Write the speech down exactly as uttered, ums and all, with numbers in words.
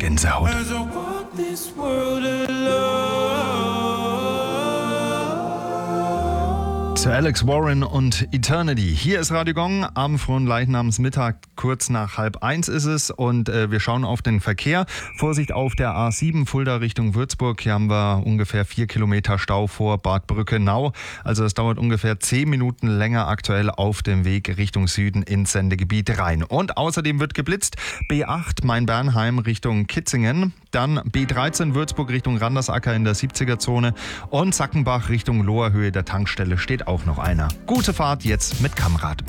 Gänsehaut. Zu Alex Warren und Eternity. Hier ist Radio Gong am frohen Leichnamsmittag, kurz nach halb eins ist es und äh, wir schauen auf den Verkehr. Vorsicht auf der A sieben Fulda Richtung Würzburg. Hier haben wir ungefähr vier Kilometer Stau vor Bad Brückenau. Also es dauert ungefähr zehn Minuten länger aktuell auf dem Weg Richtung Süden ins Sendegebiet rein. Und außerdem wird geblitzt. B acht Main-Bernheim Richtung Kitzingen. Dann B dreizehn Würzburg Richtung Randersacker in der siebziger Zone. Und Sackenbach Richtung Loherhöhe der Tankstelle steht auch noch einer. Gute Fahrt jetzt mit Kamrad.